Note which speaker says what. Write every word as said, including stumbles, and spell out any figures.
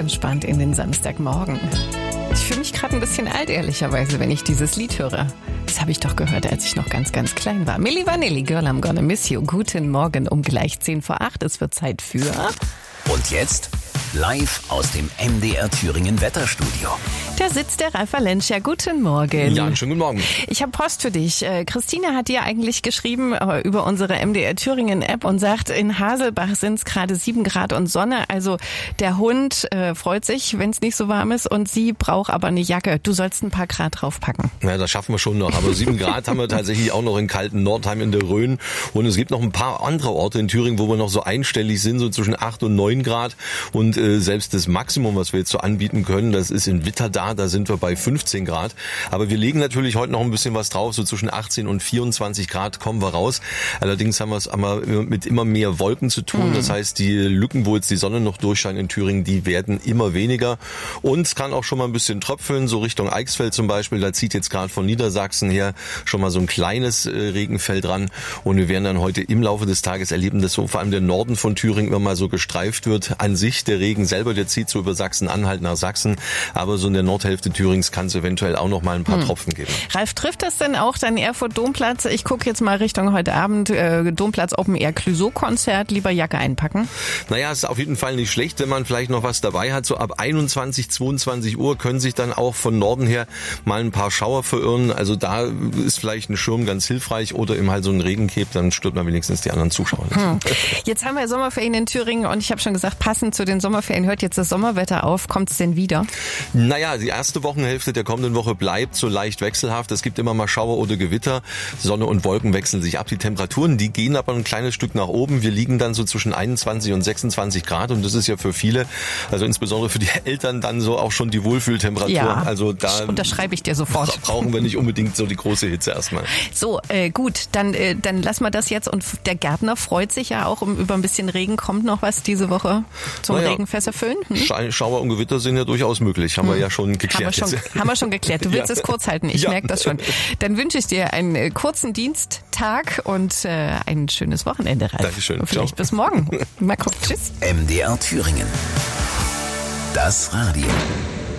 Speaker 1: entspannt in den Samstagmorgen. Ich fühle mich gerade ein bisschen alt, ehrlicherweise, wenn ich dieses Lied höre. Das habe ich doch gehört, als ich noch ganz, ganz klein war. Milli Vanilli, Girl, I'm gonna miss you. Guten Morgen um gleich zehn vor acht. Es wird Zeit für...
Speaker 2: Und jetzt live aus dem M D R Thüringen Wetterstudio.
Speaker 1: Da sitzt der Ralf Valencia. Guten Morgen.
Speaker 3: Ja, einen schönen guten Morgen.
Speaker 1: Ich habe Post für dich. Christine hat dir eigentlich geschrieben äh, über unsere M D R Thüringen App und sagt, in Haselbach sind es gerade sieben Grad und Sonne. Also der Hund äh, freut sich, wenn es nicht so warm ist, und sie braucht aber eine Jacke. Du sollst ein paar Grad draufpacken.
Speaker 3: Ja, das schaffen wir schon noch. Aber sieben Grad haben wir tatsächlich auch noch in kalten Nordheim in der Rhön. Und es gibt noch ein paar andere Orte in Thüringen, wo wir noch so einstellig sind, so zwischen acht und neun Grad. Und äh, selbst das Maximum, was wir jetzt so anbieten können, das ist in Witterda, da sind wir bei fünfzehn Grad. Aber wir legen natürlich heute noch ein bisschen was drauf, so zwischen achtzehn und vierundzwanzig Grad kommen wir raus. Allerdings haben wir es mit immer mehr Wolken zu tun. Mhm. Das heißt, die Lücken, wo jetzt die Sonne noch durchscheint in Thüringen, die werden immer weniger. Und es kann auch schon mal ein bisschen tröpfeln, so Richtung Eichsfeld zum Beispiel. Da zieht jetzt gerade von Niedersachsen her schon mal so ein kleines äh, Regenfeld ran. Und wir werden dann heute im Laufe des Tages erleben, dass so vor allem der Norden von Thüringen immer mal so gestreift wird. An sich der Regen selber, der zieht so über Sachsen-Anhalt nach Sachsen. Aber so in der Nordhälfte Thürings kann es eventuell auch noch mal ein paar hm. Tropfen geben.
Speaker 1: Ralf, trifft das denn auch dein Erfurt-Domplatz? Ich gucke jetzt mal Richtung heute Abend, äh, Domplatz Open Air Clouseau-Konzert. Lieber Jacke einpacken?
Speaker 3: Naja, ist auf jeden Fall nicht schlecht, wenn man vielleicht noch was dabei hat. So ab einundzwanzig, zweiundzwanzig Uhr können sich dann auch von Norden her mal ein paar Schauer verirren. Also da ist vielleicht ein Schirm ganz hilfreich oder eben halt so ein Regencape, dann stört man wenigstens die anderen Zuschauer nicht.
Speaker 1: Hm. Jetzt haben wir Sommerferien in Thüringen und ich habe schon gesagt, passend zu den Sommerferien hört jetzt das Sommerwetter auf. Kommt es denn wieder?
Speaker 3: Naja, die erste Wochenhälfte der kommenden Woche bleibt so leicht wechselhaft. Es gibt immer mal Schauer oder Gewitter. Sonne und Wolken wechseln sich ab. Die Temperaturen, die gehen aber ein kleines Stück nach oben. Wir liegen dann so zwischen einundzwanzig und sechsundzwanzig Grad und das ist ja für viele, also insbesondere für die Eltern, dann so auch schon die Wohlfühltemperatur.
Speaker 1: Ja,
Speaker 3: also da
Speaker 1: unterschreibe ich dir sofort.
Speaker 3: Brauchen wir nicht unbedingt so die große Hitze erstmal.
Speaker 1: So, äh, gut, dann, äh, dann lassen wir das jetzt. Und der Gärtner freut sich ja auch um, über ein bisschen Regen. Kommt noch was diese Woche zum
Speaker 3: naja,
Speaker 1: Regenfässer füllen? Hm?
Speaker 3: Schauer und Gewitter sind ja durchaus möglich. Haben hm. wir ja schon geklärt.
Speaker 1: Haben wir schon, haben wir schon geklärt. Du willst ja. es kurz halten. Ich ja. merke das schon. Dann wünsche ich dir einen äh, kurzen Diensttag und äh, ein schönes Wochenende, Ralf.
Speaker 3: Dankeschön.
Speaker 1: Und vielleicht Ciao. Bis morgen. Mal gucken. Tschüss.
Speaker 2: M D R Thüringen. Das Radio.